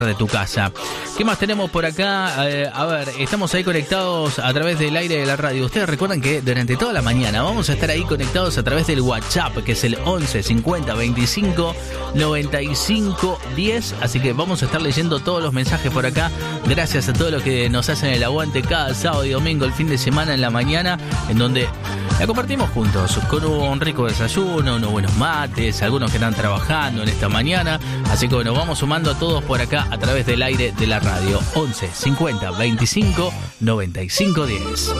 de tu casa. ¿Qué más tenemos por acá? A ver, estamos ahí conectados a través del aire de la radio. Ustedes recuerdan que durante toda la mañana vamos a estar ahí conectados a través del WhatsApp, que es el 11 50 25 95 10. Así que vamos a estar leyendo todos los mensajes por acá. Gracias a todos los que nos hacen el aguante cada sábado y domingo, el fin de semana en la mañana, en donde la compartimos juntos con un rico desayuno, unos buenos mates, algunos que están trabajando en esta mañana. Así que bueno, vamos sumando a todos por acá a través del aire de la radio. 11 50 25 95 10.